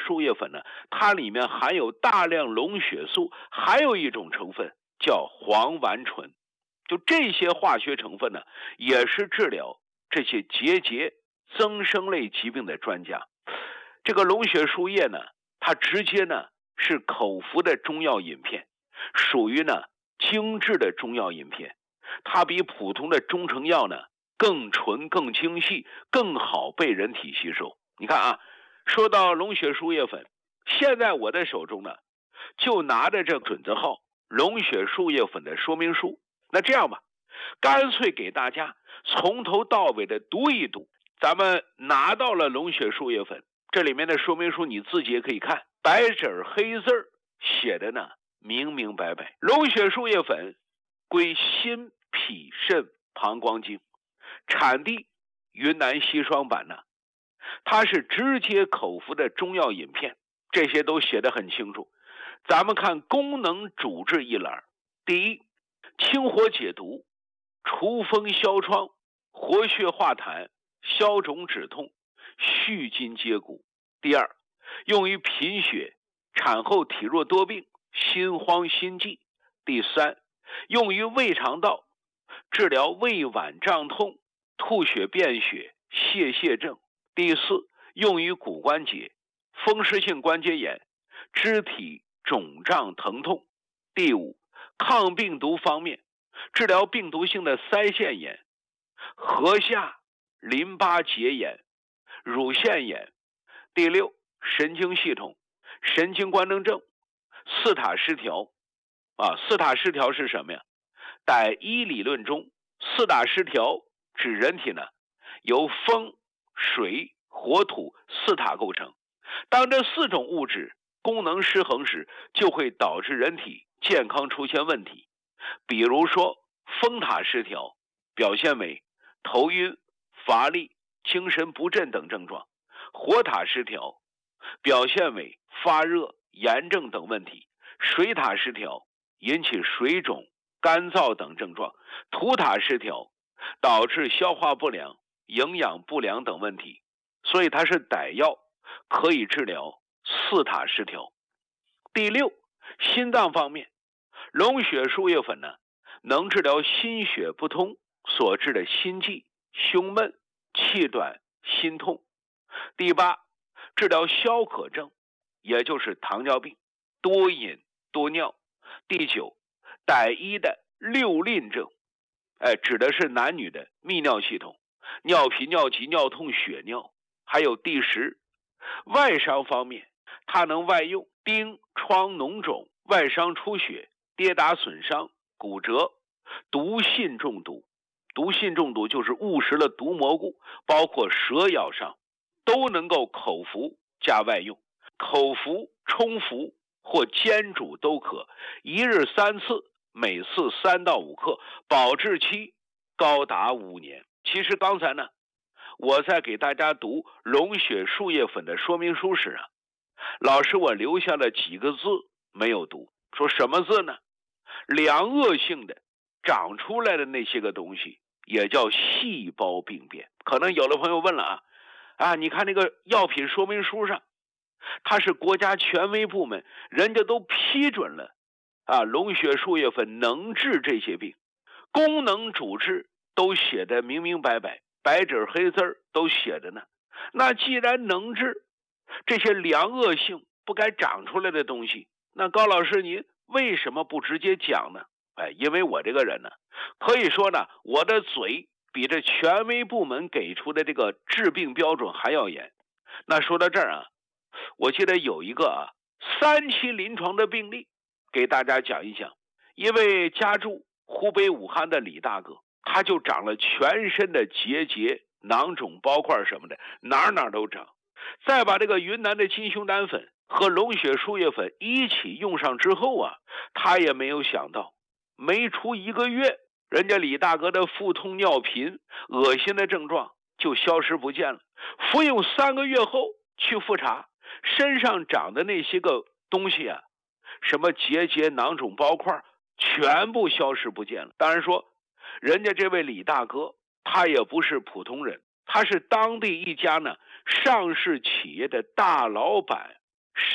树叶粉呢，它里面含有大量龙血素，还有一种成分叫黄烷醇。就这些化学成分呢，也是治疗这些结节、增生类疾病的专家。这个龙血树叶呢，它直接呢是口服的中药饮片，属于呢精致的中药饮片，它比普通的中成药呢更纯、更精细、更好被人体吸收。你看啊，说到龙血树叶粉，现在我的手中呢就拿着这准字号龙血树叶粉的说明书。那这样吧，干脆给大家从头到尾的读一读。咱们拿到了龙血树叶粉，这里面的说明书你自己也可以看，白纸黑字写的呢明明白白。龙血树叶粉归心脾肾膀胱经，产地云南西双版纳，它是直接口服的中药饮片，这些都写得很清楚。咱们看功能主治一栏，第一，清火解毒，除风消疮，活血化痰，消肿止痛，续筋接骨。第二，用于贫血、产后体弱多病、心慌心悸。第三，用于胃肠道，治疗胃脘胀痛、吐血便血、泄症。第四，用于骨关节、风湿性关节炎、肢体肿胀疼痛。第五，抗病毒方面，治疗病毒性的腮腺炎、颌下淋巴结炎、乳腺炎。第六，神经系统、神经官能症、四塔失调。四塔失调是什么呀？在医理论中，四大失调指人体呢由风、水、火、土四塔构成。当这四种物质功能失衡时，就会导致人体健康出现问题。比如说风塔失调，表现为头晕、乏力、精神不振等症状；火塔失调，表现为发热、炎症等问题；水塔失调，引起水肿、干燥等症状；土塔失调，导致消化不良、营养不良等问题。所以它是歹药，可以治疗四塔失调。第六，心脏方面，龙血树叶粉呢，能治疗心血不通所致的心悸、胸闷、气短、心痛。第八，治疗消渴症，也就是糖尿病、多饮多尿。第九，歹医的六吝症，指的是男女的泌尿系统，尿频、尿急、尿痛、血尿。还有第十，外伤方面，它能外用疔疮脓肿、外伤出血、跌打损伤、骨折、毒信中毒。毒信中毒就是误食了毒蘑菇，包括蛇咬伤，都能够口服加外用。口服、冲服或煎煮都可，一日3次，每次3到5克，保质期高达5年。其实刚才呢，我在给大家读龙血树叶粉的说明书时老师我留下了几个字没有读，说什么字呢？良恶性的长出来的那些个东西也叫细胞病变。可能有的朋友问了你看那个药品说明书上，它是国家权威部门，人家都批准了龙血树叶粉能治这些病，功能主治都写的明明白白，白纸黑字都写着呢。那既然能治这些良恶性不该长出来的东西，那高老师您为什么不直接讲呢？因为我这个人呢，可以说呢，我的嘴比这权威部门给出的这个治病标准还要严。那说到这儿我记得有一个3期临床的病例给大家讲一讲。一位家住湖北武汉的李大哥，他就长了全身的结节、囊肿、包块什么的，哪都长。再把这个云南的金胸丹粉和龙血树叶粉一起用上之后他也没有想到，没出1个月，人家李大哥的腹痛、尿频、恶心的症状就消失不见了。服用3个月后去复查，身上长的那些个东西什么结节、囊肿、包块全部消失不见了。当然说，人家这位李大哥他也不是普通人，他是当地一家呢上市企业的大老板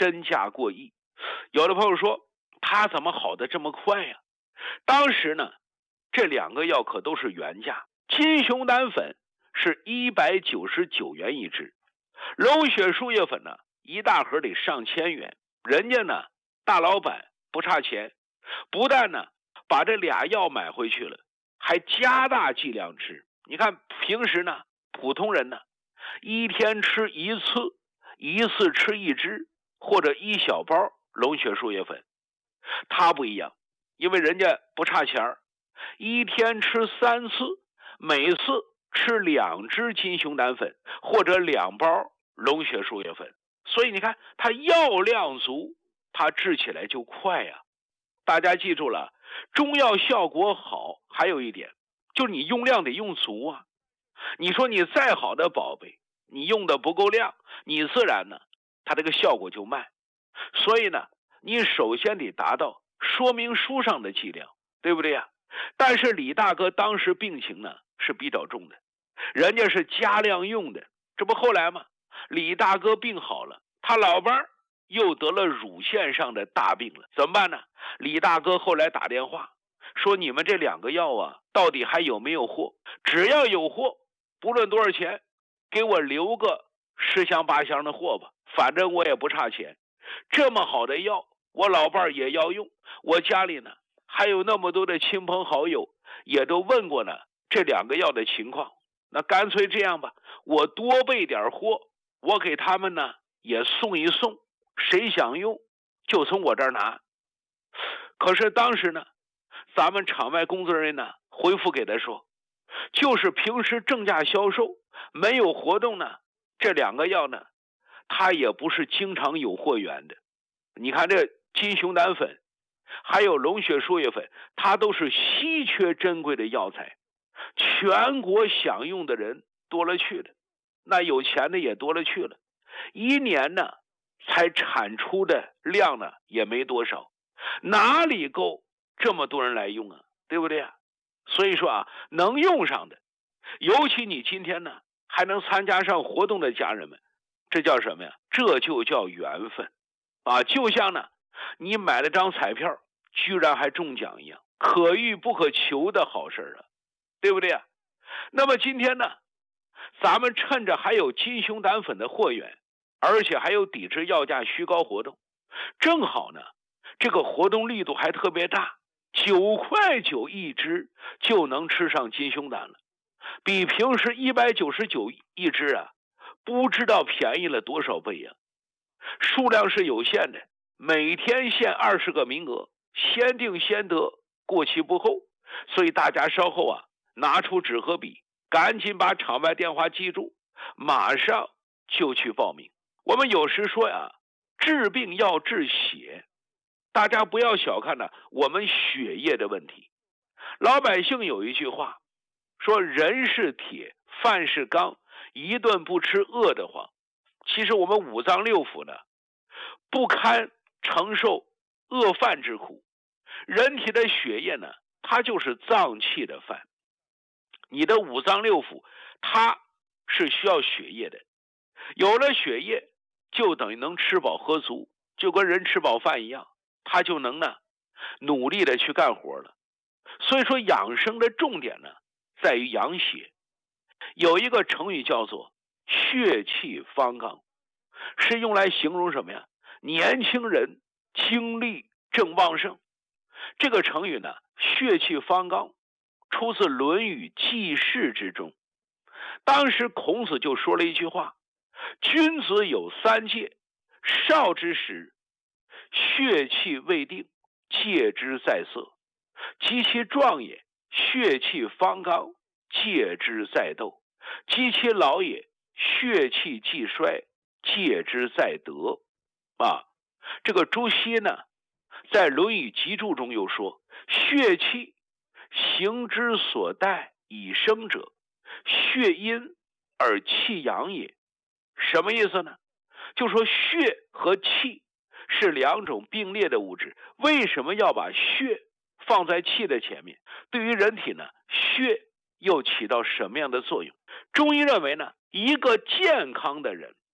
身价过亿。有的朋友说，他怎么好的这么快呀？当时呢，这2个药可都是原价，金熊胆粉是199元一支，龙血输液粉呢1大盒得上千元。人家呢大老板不差钱，不但呢把这俩药买回去了，还加大剂量吃。你看平时呢普通人呢一天吃一次，一次吃1支或者1小包龙血输液粉，他不一样，因为人家不差钱，一天吃3次，每次吃2支金熊胆粉或者2包龙血输液粉，所以你看它药量足，它治起来就快呀。大家记住了，中药效果好还有一点，就是你用量得用足啊。你说你再好的宝贝，你用的不够量，你自然呢它这个效果就慢。所以呢你首先得达到说明书上的剂量，对不对呀？但是李大哥当时病情呢是比较重的，人家是加量用的。这不后来吗？李大哥病好了，他老伴儿又得了乳腺上的大病了，怎么办呢？李大哥后来打电话说，你们这2个药啊到底还有没有货？只要有货，不论多少钱，给我留个10箱8箱的货吧，反正我也不差钱。这么好的药我老伴儿也要用，我家里呢还有那么多的亲朋好友也都问过呢这2个药的情况，那干脆这样吧，我多备点货，我给他们呢也送一送，谁想用就从我这儿拿。可是当时呢咱们场外工作人员呢回复给他说，就是平时正价销售，没有活动呢，这2个药呢它也不是经常有货源的。你看这金熊胆粉还有龙血输液粉，它都是稀缺珍贵的药材，全国享用的人多了去了，那有钱的也多了去了，一年呢才产出的量呢也没多少，哪里够这么多人来用啊，对不对啊？所以说啊，能用上的，尤其你今天呢还能参加上活动的家人们，这叫什么呀？这就叫缘分啊！就像呢你买了张彩票居然还中奖一样，可遇不可求的好事啊，对不对啊？那么今天呢咱们趁着还有金熊胆粉的货源，而且还有抵制药价虚高活动，正好呢这个活动力度还特别大，9块9一支就能吃上金熊胆了，比平时199一支啊不知道便宜了多少倍呀。数量是有限的，每天限20个名额，先定先得，过期不候。所以大家稍后啊拿出纸和笔，赶紧把场外电话记住，马上就去报名。我们有时说呀，治病要治血，大家不要小看我们血液的问题。老百姓有一句话说，人是铁，饭是钢，一顿不吃饿得慌。其实我们5脏6腑呢不堪承受饿饭之苦，人体的血液呢它就是脏器的饭，你的5脏6腑它是需要血液的，有了血液就等于能吃饱喝足，就跟人吃饱饭一样，他就能呢努力的去干活了。所以说养生的重点呢在于养血。有一个成语叫做血气方刚，是用来形容什么呀？年轻人精力正旺盛。这个成语呢血气方刚出自《论语记事》之中。当时孔子就说了一句话，君子有3戒，少之时血气未定，戒之在色；及其壮也，血气方刚，戒之在斗；及其老也，血气既衰，戒之在德。这个朱熹呢在《论语集注》中又说，血气行之所待以生者，血阴而气阳也。什么意思呢？就说血和气是2种并列的物质，为什么要把血放在气的前面？对于人体呢，血又起到什么样的作用？中医认为呢，一个健康的人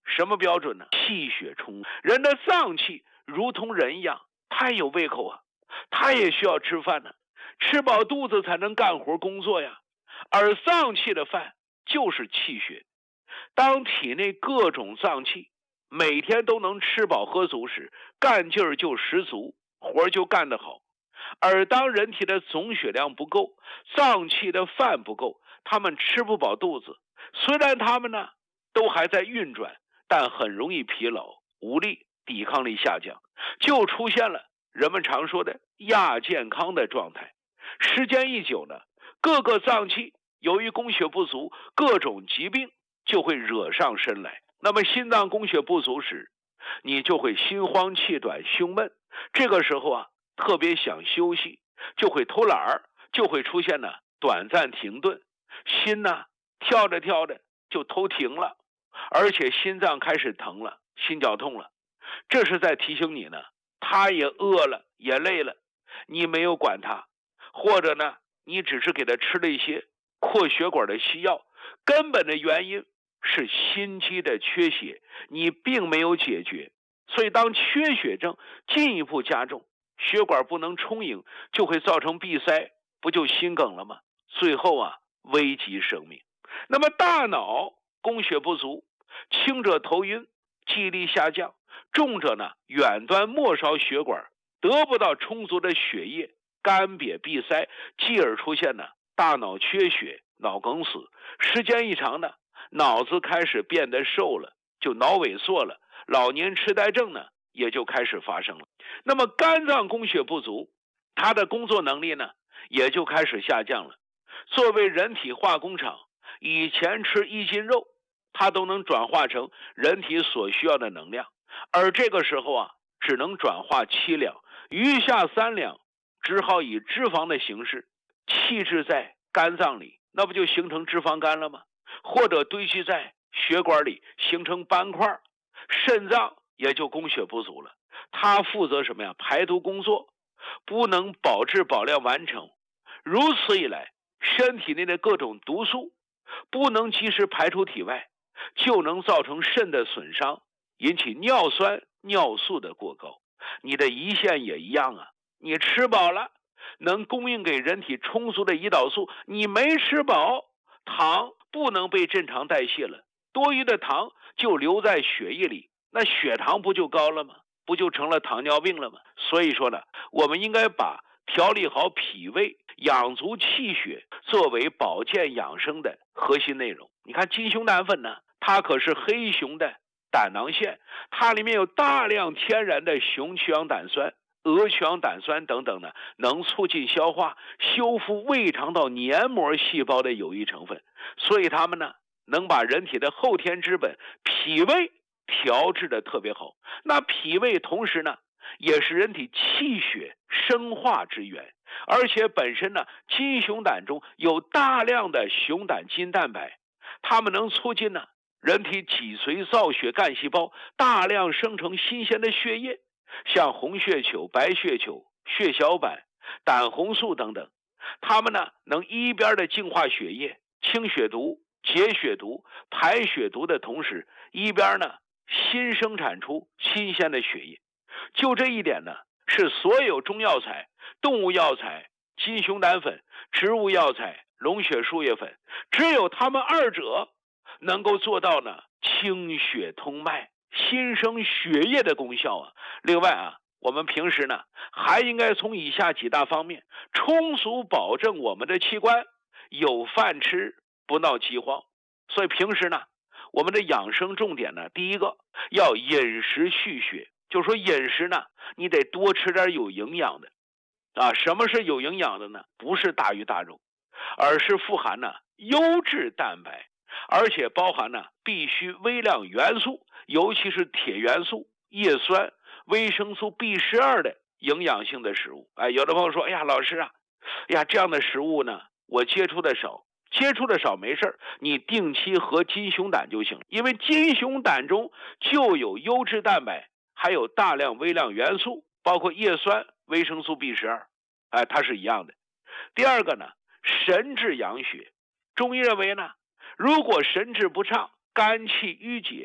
什么标准呢？气血充足。人的脏器如同人一样，他也有胃口啊，他也需要吃饭呢，吃饱肚子才能干活工作呀。而脏器的饭就是气血。当体内各种脏器每天都能吃饱喝足时，干劲儿就十足，活就干得好。而当人体的总血量不够，脏器的饭不够，他们吃不饱肚子，虽然他们呢都还在运转，但很容易疲劳无力，抵抗力下降，就出现了人们常说的亚健康的状态。时间一久呢，各个脏器由于供血不足，各种疾病就会惹上身来。那么心脏供血不足时，你就会心慌气短胸闷，这个时候啊特别想休息，就会偷懒儿，就会出现呢短暂停顿，心呢跳着跳着就偷停了，而且心脏开始疼了，心绞痛了。这是在提醒你呢，他也饿了也累了，你没有管他，或者呢你只是给他吃了一些扩血管的西药，根本的原因是心肌的缺血，你并没有解决。所以当缺血症进一步加重，血管不能充盈，就会造成闭塞，不就心梗了吗？最后啊危及生命。那么大脑供血不足，轻者头晕记忆力下降，重者呢远端末梢血管得不到充足的血液，干瘪闭塞，继而出现呢大脑缺血脑梗死。时间一长呢，脑子开始变得瘦了，就脑萎缩了，老年痴呆症呢也就开始发生了。那么肝脏供血不足，它的工作能力呢也就开始下降了。作为人体化工厂，以前吃1斤肉，它都能转化成人体所需要的能量，而这个时候啊只能转化7两，余下3两只好以脂肪的形式弃置在肝脏里，那不就形成脂肪肝了吗？或者堆积在血管里形成斑块，肾脏也就供血不足了。它负责什么呀？排毒工作，不能保质保量完成。如此一来，身体内的各种毒素不能及时排出体外，就能造成肾的损伤，引起尿酸尿素的过高。你的胰腺也一样啊，你吃饱了，能供应给人体充足的胰岛素，你没吃饱，糖不能被正常代谢了，多余的糖就留在血液里，那血糖不就高了吗？不就成了糖尿病了吗？所以说呢，我们应该把调理好脾胃，养足气血作为保健养生的核心内容。你看金熊胆粉呢，它可是黑熊的胆囊腺，它里面有大量天然的熊曲氧胆酸、鹅曲氧胆酸等等呢，能促进消化、修复胃肠道黏膜细胞的有益成分，所以它们呢能把人体的后天之本脾胃调制的特别好。那脾胃同时呢也是人体气血生化之源，而且本身呢金熊胆中有大量的熊胆筋蛋白，它们能促进呢人体脊髓造血干细胞大量生成新鲜的血液，像红血球、白血球、血小板、胆红素等等，它们呢能一边的净化血液、清血毒、解血毒、排血毒的同时，一边呢新生产出新鲜的血液。就这一点呢，是所有中药材、动物药材、金熊胆粉、植物药材、龙血树叶粉，只有它们二者能够做到呢清血通脉、新生血液的功效啊。另外啊，我们平时呢还应该从以下几大方面充足保证我们的器官有饭吃，不闹饥荒。所以平时呢，我们的养生重点呢，第一个要饮食蓄血，就说饮食呢，你得多吃点有营养的啊。什么是有营养的呢？不是大鱼大肉，而是富含呢优质蛋白，而且包含呢必须微量元素，尤其是铁元素、叶酸、维生素 B12的营养性的食物。有的朋友说，哎呀，老师啊，这样的食物呢，我接触的少没事，你定期喝金熊胆就行，因为金熊胆中就有优质蛋白，还有大量微量元素，包括叶酸、维生素 B12，它是一样的。第二个呢，神志养血。中医认为呢，如果神志不畅、肝气郁结，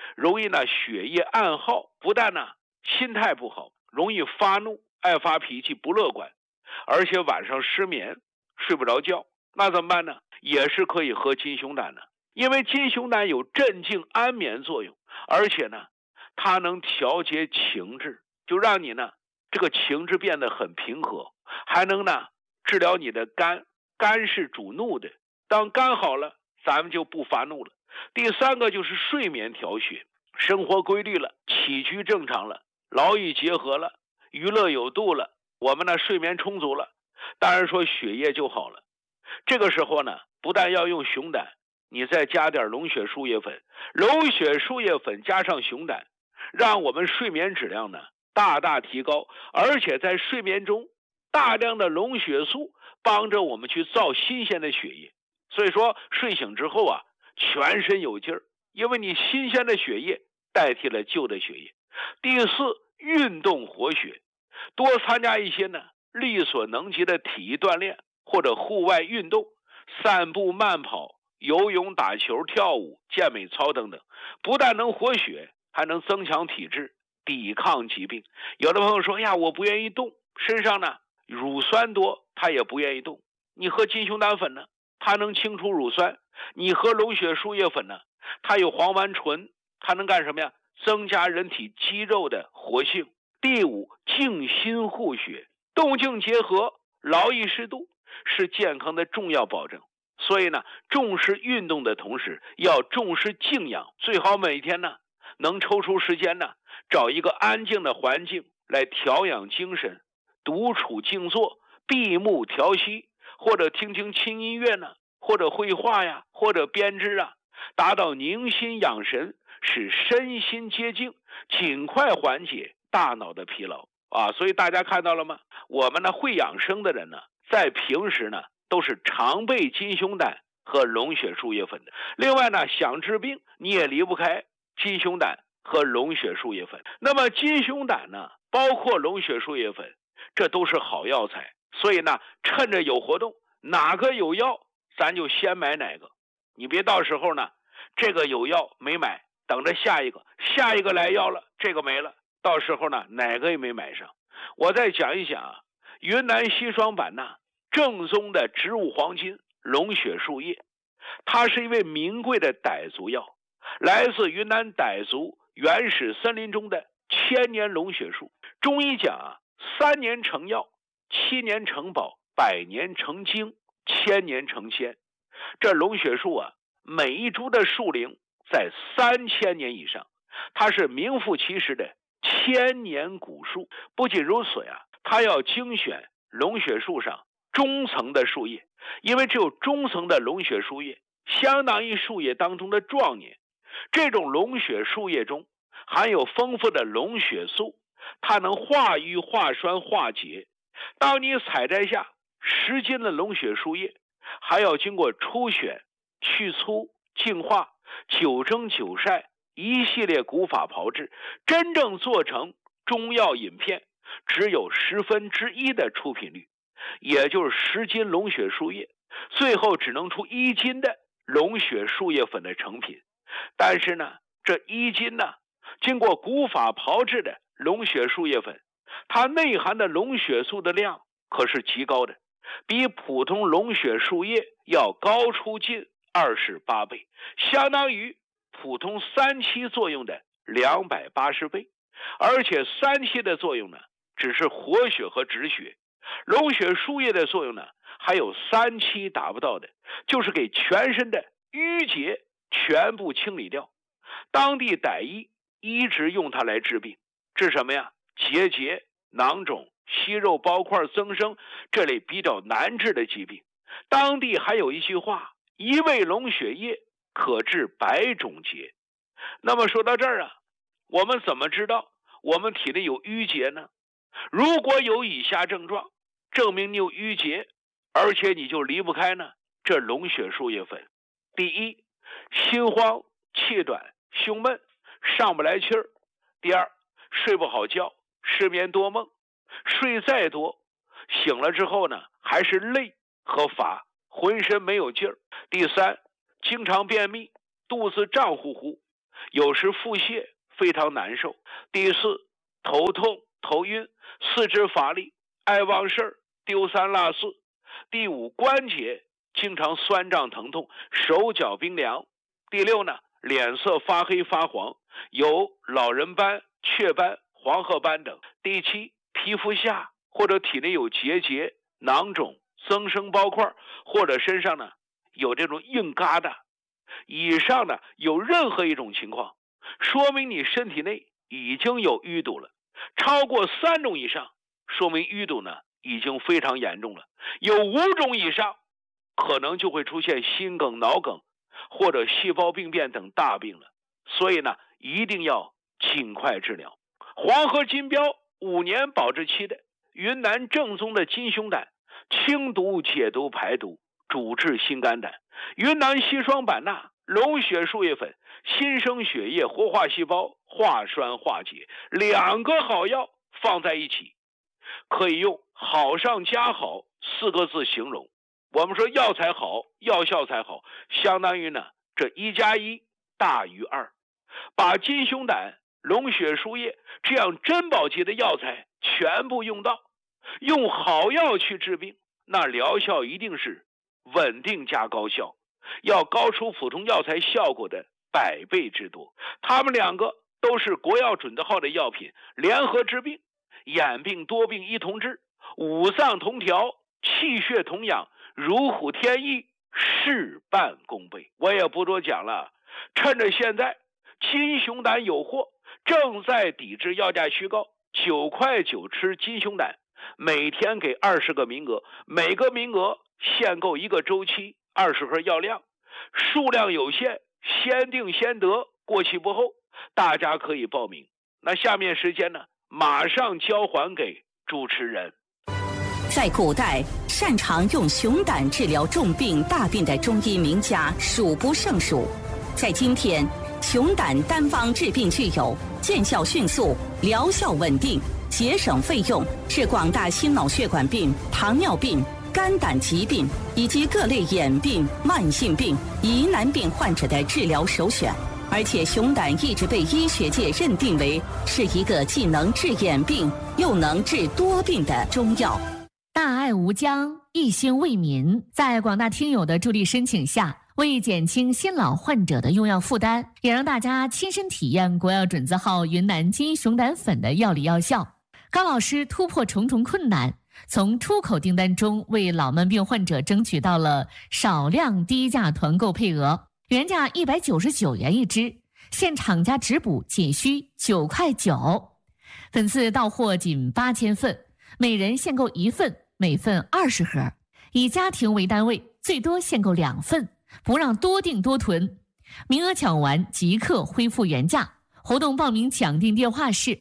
容易呢血液暗耗，不但呢心态不好，容易发怒、爱发脾气、不乐观，而且晚上失眠、睡不着觉。那怎么办呢？也是可以喝金熊胆的，因为金熊胆有镇静安眠作用，而且呢它能调节情志，就让你呢这个情志变得很平和，还能呢治疗你的肝，肝是主怒的，当肝好了，咱们就不发怒了。第三个就是睡眠调血，生活规律了，起居正常了，劳逸结合了，娱乐有度了，我们呢睡眠充足了，当然说血液就好了。这个时候呢，不但要用熊胆，你再加点龙血树叶粉，龙血树叶粉加上熊胆，让我们睡眠质量呢大大提高，而且在睡眠中大量的龙血素帮着我们去造新鲜的血液，所以说睡醒之后啊，全身有劲儿，因为你新鲜的血液代替了旧的血液。第四，运动活血，多参加一些呢力所能及的体育锻炼或者户外运动，散步、慢跑、游泳、打球、跳舞、健美操等等，不但能活血，还能增强体质，抵抗疾病。有的朋友说呀，我不愿意动，身上呢乳酸多，他也不愿意动。你喝金熊胆粉呢，它能清除乳酸；你喝龙血树叶粉呢，它有黄烷醇，它能干什么呀？增加人体肌肉的活性。第五，静心护血，动静结合，劳逸适度，是健康的重要保证。所以呢，重视运动的同时，要重视静养，最好每天呢能抽出时间呢，找一个安静的环境来调养精神，独处静坐，闭目调息，或者听听轻音乐呢，或者绘画呀，或者编织啊，达到宁心养神，使身心接静，尽快缓解大脑的疲劳啊。所以大家看到了吗？我们呢会养生的人呢，在平时呢都是常备金熊胆和龙血树叶粉的。另外呢，想治病你也离不开金熊胆和龙血树叶粉。那么金熊胆呢，包括龙血树叶粉，这都是好药材，所以呢，趁着有活动，哪个有药，咱就先买哪个。你别到时候呢，这个有药没买，等着下一个，下一个来药了，这个没了，到时候呢，哪个也没买上。我再讲一讲啊，云南西双版纳正宗的植物黄金龙血树叶，它是一味名贵的傣族药，来自云南傣族原始森林中的千年龙血树。中医讲啊，3年成药，7年成宝，100年成精，1000年成仙。这龙血树啊，每一株的树龄在3000年以上，它是名副其实的千年古树。不仅如此呀，它要精选龙血树上中层的树叶，因为只有中层的龙血树叶相当于树叶当中的壮年。这种龙血树叶中含有丰富的龙血素，它能化瘀、化栓、化结。当你采摘下10斤的龙血树叶，还要经过初选、去粗、净化、9蒸9晒一系列古法炮制，真正做成中药饮片，只有1/10的出品率，也就是10斤龙血树叶，最后只能出1斤的龙血树叶粉的成品。但是呢，这1斤呢，经过古法炮制的龙血树叶粉，它内含的龙血素的量可是极高的，比普通龙血树叶要高出近28倍，相当于普通3期作用的280倍。而且3期的作用呢，只是活血和止血，龙血树叶的作用呢，还有3期达不到的，就是给全身的淤结全部清理掉。当地傣医一直用它来治病，治什么呀？结节、囊肿、息肉包块增生这类比较难治的疾病。当地还有一句话，一味龙血液可治100种结。那么说到这儿啊，我们怎么知道我们体内有淤结呢？如果有以下症状，证明你有淤结，而且你就离不开呢这龙血树叶粉。第一，心慌、气短、胸闷、上不来气儿。第二，睡不好觉，失眠多梦，睡再多，醒了之后呢，还是累和乏，浑身没有劲儿。第三，经常便秘，肚子胀乎乎， 有时腹泻非常难受。第四，头痛头晕，四肢乏力，爱忘事儿，丢三落四。第五，关节经常酸胀疼痛，手脚冰凉。第六呢，脸色发黑发黄，有老人斑、雀斑、黄褐斑等。第七，皮肤下或者体内有结节、囊肿、增生包块，或者身上呢有这种硬疙瘩。以上呢有任何一种情况，说明你身体内已经有淤堵了。超过3种以上，说明淤堵呢已经非常严重了。有5种以上，可能就会出现心梗、脑梗或者细胞病变等大病了。所以呢，一定要尽快治疗。黄河金标5年保质期的云南正宗的金熊胆，清毒解毒排毒，主治心肝胆。云南硒霜板钠、龙血树叶粉，新生血液，活化细胞，化栓化解，2个好药放在一起，可以用好上加好4个字形容。我们说药材好，药效才好，相当于呢这1+1大于2。把金熊胆、龙血树叶这样珍宝级的药材全部用到，用好药去治病，那疗效一定是稳定加高效，要高出普通药材效果的100倍之多。它们2个都是国药准字号的药品，联合治病，眼病多病一同治，五脏同调，气血同养，如虎添翼，事半功倍。我也不多讲了，趁着现在金熊胆有货，正在抵制药价虚高，9块9吃金熊胆，每天给20个名额，每个名额限购1个周期，20盒药量，数量有限，先定先得，过期不候，大家可以报名。那下面时间呢，马上交还给主持人。 在古代，擅长用熊胆治疗重病大病的中医名家数不胜数。在今天，熊胆单方治病具有见效迅速、疗效稳定、节省费用，是广大心脑血管病、糖尿病、肝胆疾病以及各类眼病、慢性病、疑难病患者的治疗首选。而且熊胆一直被医学界认定为是一个既能治眼病又能治多病的中药。 大爱无疆，一心为民，在广大听友的助力申请下，为减轻新老患者的用药负担，也让大家亲身体验国药准字号云南金熊胆粉的药理药效。高老师突破重重困难，从出口订单中为老慢病患者争取到了少量低价团购配额，原价199元一支，现厂家直补仅需9块9，粉次到货仅8000份，每人限购1份，每份20盒，以家庭为单位，最多限购2份，不让多订多囤，名额抢完即刻恢复原价。活动报名抢订电话是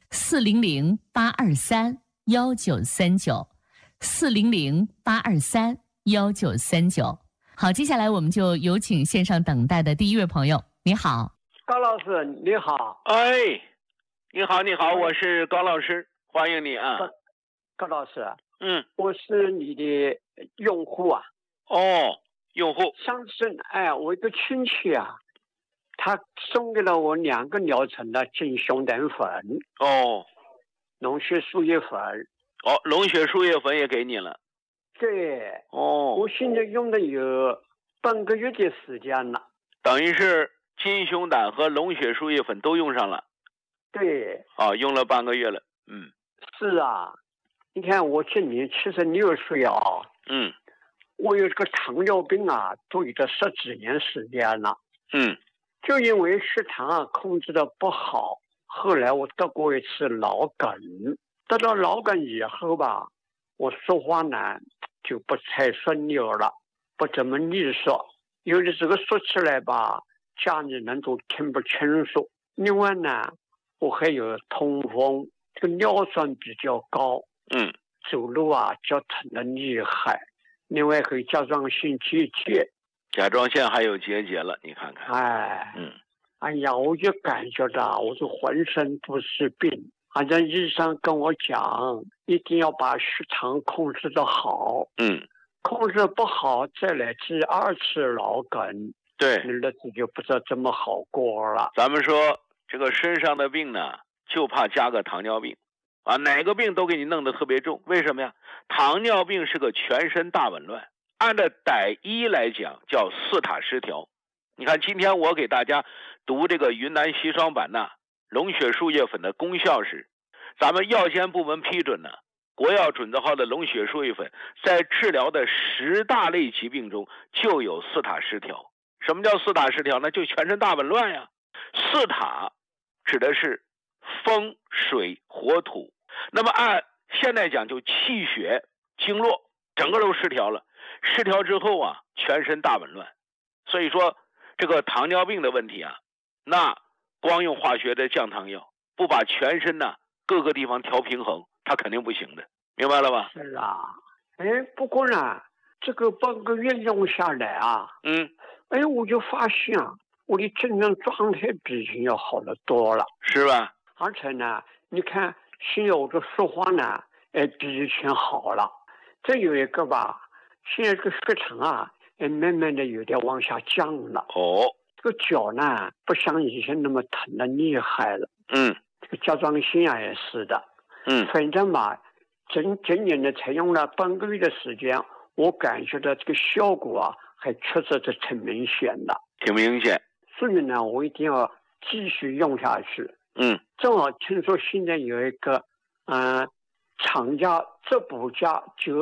400-823-1939，400-823-1939。好，接下来我们就有请线上等待的第一位朋友。你好， 高老师，你好。 哎，你好，你好，我是高老师，欢迎你啊。 高老师， 我是你的用户啊。 哦，用户。 上次我一个亲戚啊，他送给了我2个疗程的金熊胆粉。 哦， 龙血树叶粉。 哦，龙血树叶粉也给你了。 对。 哦， 我现在用的有半个月的时间了。 等于是金熊胆和龙血树叶粉都用上了。 对。 用了半个月了。 是啊，你看我今年76岁啊。我有这个糖尿病啊，都有这10几年时间了。就因为血糖啊控制的不好，后来我得过一次脑梗。得到脑梗以后吧，我说话呢就不太顺溜了，不怎么利索，有的时候说起来吧，家里人都听不清楚。另外呢，我还有痛风，这个尿酸比较高。走路啊脚疼的厉害。另外还有甲状腺结节。 甲状腺还有结节了，你看看。 哎呀，我就感觉到我就浑身都是病。好像医生跟我讲，一定要把血糖控制得好。控制不好再来治2次脑梗。 对， 日子就不知道怎么好过了。 咱们说这个身上的病呢，就怕加个糖尿病啊，哪个病都给你弄得特别重。为什么呀？糖尿病是个全身大紊乱，按照傣医来讲叫四塔失调。你看今天我给大家读这个云南硒霜版钠龙血树叶粉的功效时，咱们药监部门批准呢，国药准字号的龙血树叶粉在治疗的10大类疾病中就有四塔失调。什么叫四塔失调呢？就全身大紊乱呀。四塔指的是风水火土，那么按现在讲就气血经络整个都失调了，失调之后啊，全身大紊乱。所以说这个糖尿病的问题啊，那光用化学的降糖药，不把全身呢各个地方调平衡，它肯定不行的，明白了吧？ 是啊，不过呢，这个半个月用下来啊，我就发现啊，我的精神状态比以前要好得多了， 是吧？ 而且呢，你看现在我的说话呢，比以前好了。再有一个吧，现在这个血糖啊，慢慢的有点往下降了。这个脚呢，不像以前那么疼的厉害了。这个甲状腺啊也是的。反正嘛，今年呢才用了半个月的时间，我感觉到这个效果啊，还确实是挺明显的。 挺明显。 所以呢，我一定要继续用下去。正好听说现在有一个厂家质补价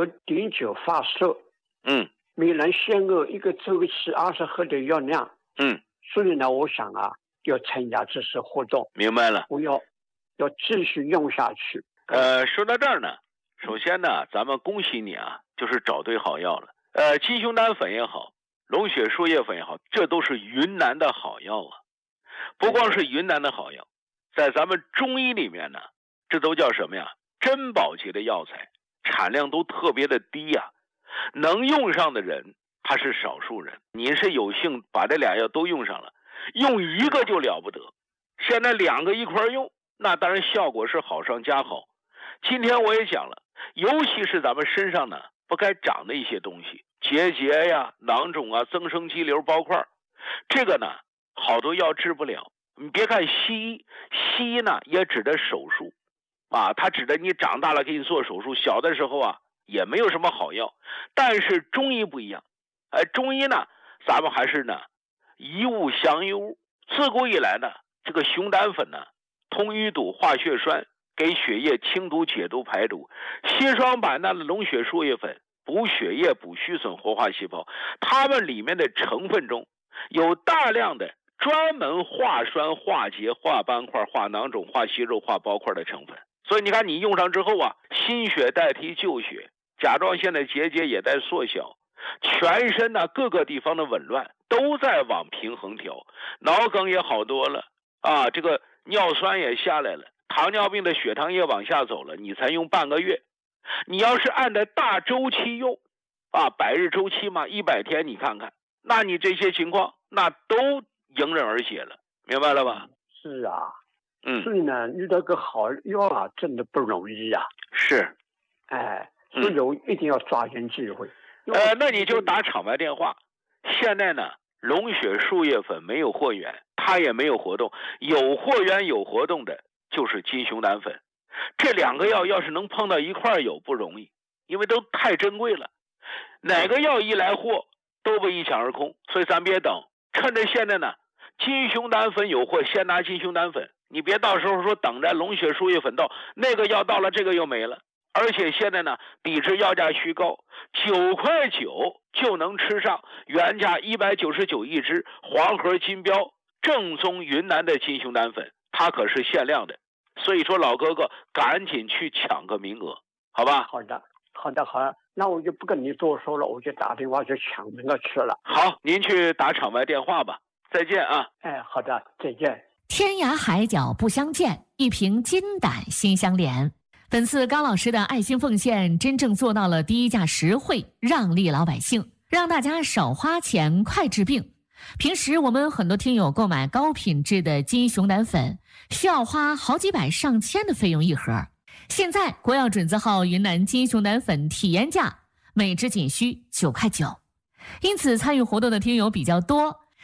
9.9发售。每人限购1个周期20克的药量。所以呢，我想啊，要参加这次活动。 明白了。 我要继续用下去。 说到这儿呢，首先呢，咱们恭喜你啊，就是找对好药了。鸡胸丹粉也好，龙血树叶粉也好，这都是云南的好药啊。不光是云南的好药，在咱们中医里面呢，这都叫什么呀？珍宝级的药材，产量都特别的低呀。能用上的人他是少数人，你是有幸把这俩药都用上了，用一个就了不得，现在2个一块用，那当然效果是好上加好。今天我也讲了，尤其是咱们身上呢不该长的一些东西，结节呀、囊肿啊、增生肌瘤包块，这个呢好多药治不了。你别看西医呢也指的手术啊，它指的你长大了给你做手术，小的时候啊也没有什么好药。但是中医不一样，中医呢咱们还是呢一物降一物。自古以来呢，这个熊胆粉呢通淤堵化血栓，给血液清毒解毒排毒。硒霜版钠的龙血树叶粉补血液补虚损活化细胞，它们里面的成分中有大量的专门化栓化结化斑块化囊肿化息肉化包块的成分。所以你看你用上之后啊，新血代替旧血，甲状腺的结节也在缩小，全身呢各个地方的紊乱都在往平衡调，脑梗也好多了啊，这个尿酸也下来了，糖尿病的血糖也往下走了。你才用半个月，你要是按照大周期用啊，100日周期嘛，100天你看看，那你这些情况那都迎刃而解了，明白了吧？ 是啊。所以呢，遇到个好药啊，真的不容易啊。 是。 所以我一定要抓紧机会。 那你就打场外电话。现在呢，龙血树叶粉没有货源，它也没有活动，有货源有活动的就是金熊胆粉。这2个药要是能碰到一块有不容易，因为都太珍贵了，哪个药一来货都被一抢而空。所以咱别等，趁着现在呢金熊胆粉有货，先拿金熊胆粉，你别到时候说等着龙血树叶粉到，那个药到了这个又没了。而且现在呢抵制药价虚高，9.9块就能吃上原价199一支黄河金标正宗云南的金熊胆粉，它可是限量的。所以说老哥哥赶紧去抢个名额，好吧？ 好的，那我就不跟你多说了，我就打电话去抢那个去了。 好，您去打场外电话吧。再见啊。 好的，再见。 天涯海角不相见，一瓶金胆心相连。本次高老师的爱心奉献真正做到了低价实惠，让利老百姓，让大家少花钱快治病。平时我们很多听友购买高品质的金熊胆粉需要花好几百上千的费用一盒，现在国药准字号云南金熊胆粉体验价每支仅需9.9块，因此参与活动的听友比较多。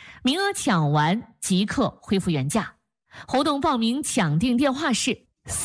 名额抢完即刻恢复原价。活动报名抢订电话是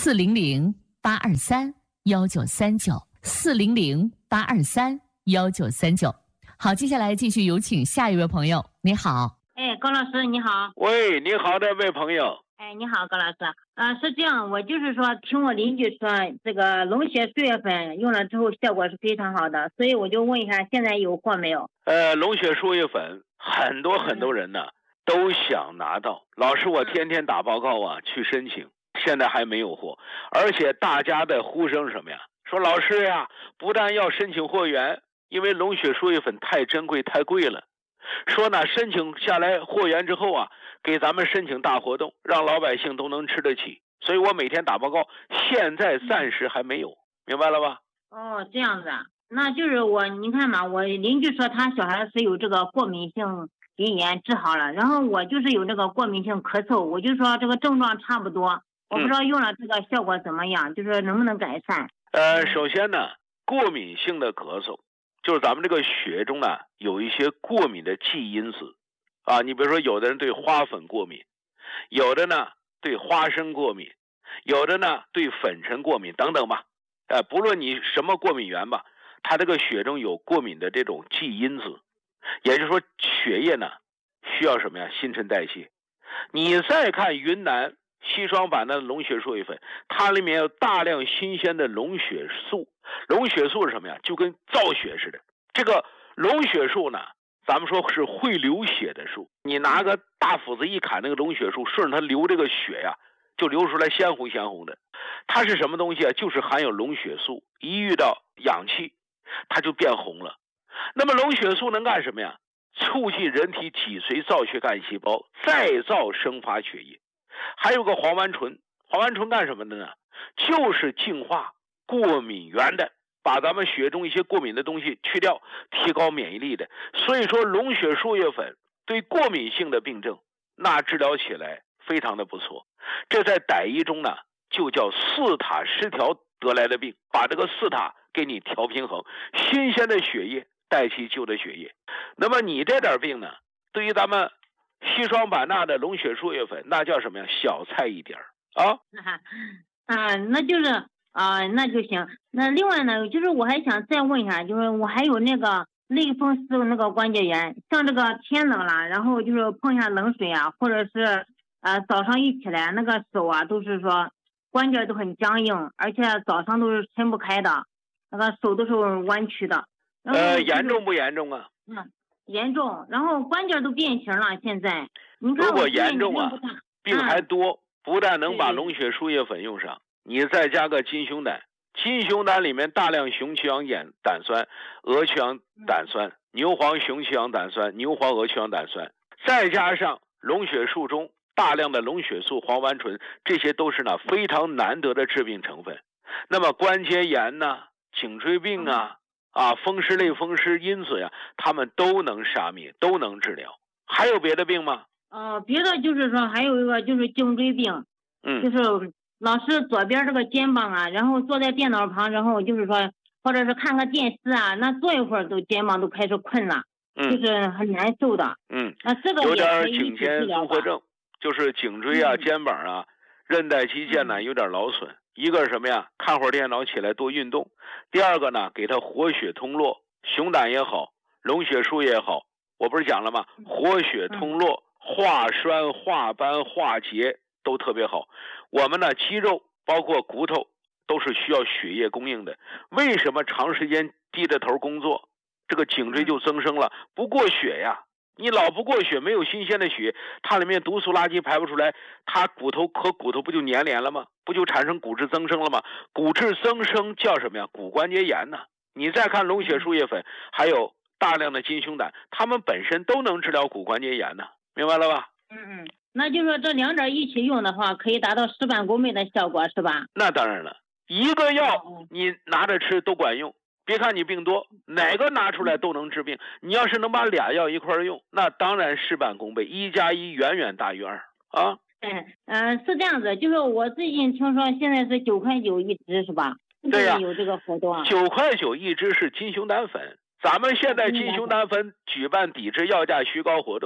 400-823-1939，400-823-1939。好，接下来继续有请下一位朋友。你好。 高老师你好。 喂，你好，这位朋友。 你好，高老师。是这样，我就是说听我邻居说这个龙血树叶粉用了之后效果是非常好的，所以我就问一下现在有货没有？ 龙血树叶粉很多人呢都想拿到。老师，我天天打报告啊，去申请，现在还没有货。而且大家的呼声什么呀？说老师呀，不但要申请货源，因为龙血树叶粉太珍贵太贵了。说呢，申请下来货源之后啊，给咱们申请大活动，让老百姓都能吃得起。所以我每天打报告，现在暂时还没有，明白了吧？ 哦，这样子啊，那就是你看嘛，我邻居说他小孩是有这个过敏性鼻炎治好了，然后我就是有这个过敏性咳嗽，我就说这个症状差不多，我不知道用了这个效果怎么样，就是能不能改善？ 首先呢，过敏性的咳嗽，就是咱们这个血中呢有一些过敏的忌因子啊，你比如说有的人对花粉过敏，有的呢对花生过敏，有的呢对粉尘过敏等等吧。不论你什么过敏源吧，它这个血中有过敏的这种忌因子，也就是说血液呢需要什么呀？新陈代谢。你再看云南西双版纳的龙血树叶粉，它里面有大量新鲜的龙血素。龙血素是什么呀？就跟造血似的。这个龙血素呢，咱们说是会流血的树。你拿个大斧子一砍那个龙血素，顺着它流这个血呀，就流出来鲜红的。它是什么东西啊？就是含有龙血素，一遇到氧气它就变红了。那么龙血素能干什么呀？促进人体脊髓造血干细胞再造生发血液。还有个黄烷醇，黄烷醇干什么的呢？就是净化过敏源的，把咱们血中一些过敏的东西去掉，提高免疫力的。所以说龙血树叶粉对过敏性的病症那治疗起来非常的不错。这在傣医中呢就叫四塔失调得来的病，把这个四塔给你调平衡，新鲜的血液代替旧的血液。那么你这点病呢，对于咱们西双版纳的龙血树叶粉那叫什么呀？小菜一碟啊。 那就是那就行。那另外呢，就是我还想再问一下，就是我还有那个类风湿那个关节炎，像这个天冷了，然后就是碰一下冷水啊，或者是早上一起来那个手啊，都是说关节都很僵硬，而且早上都是抻不开的，那个手都是弯曲的。 严重不严重啊？ 严重，然后关节都变形了。现在你看， 如果严重啊，病还多，不但能把龙血树叶粉用上，你再加个金熊胆，金熊胆里面大量雄曲氧胆酸、鹅曲氧胆酸、牛黄雄曲氧胆酸、牛黄鹅曲氧胆酸，再加上龙血素中大量的龙血素、黄烷醇，这些都是呢非常难得的致病成分。那么关节炎呢、颈椎病风湿类风湿因子呀，他们都能杀灭，都能治疗。还有别的病吗？ 别的就是说还有一个就是颈椎病，就是老是左边这个肩膀啊，然后坐在电脑旁，然后就是说或者是看个电视啊，那坐一会儿都肩膀都开始困了，就是很难受的。那这个有点颈肩综合症，就是颈椎啊、肩膀啊、韧带肌腱呢有点劳损。一个是什么呀？看会儿电脑起来多运动。第二个呢，给它活血通络，熊胆也好，龙血树也好，我不是讲了吗？活血通络、化栓、化斑、化结都特别好。我们呢，肌肉包括骨头都是需要血液供应的。为什么长时间低着头工作，这个颈椎就增生了？不过血呀。你老不过血，没有新鲜的血，它里面毒素垃圾排不出来，它骨头和骨头不就粘连了吗？不就产生骨质增生了吗？骨质增生叫什么呀？骨关节炎呢。你再看龙血树叶粉，还有大量的金熊胆，它们本身都能治疗骨关节炎呢，明白了吧？ 那就说这两者一起用的话，可以达到事半功倍的效果，是吧？ 那当然了，一个药你拿着吃都管用。别看你病多，哪个拿出来都能治病。你要是能把俩药一块用，那当然事半功倍，1+1远远大于2啊。 是这样子，就是我最近听说现在是9块9一支，是吧？ 对呀， 有这个活动。 9块9一支是金熊胆粉，咱们现在金熊胆粉举办抵制药价虚高活动，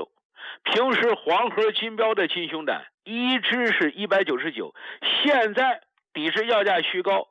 平时黄河金标的金熊胆一只是199，现在抵制要价虚高，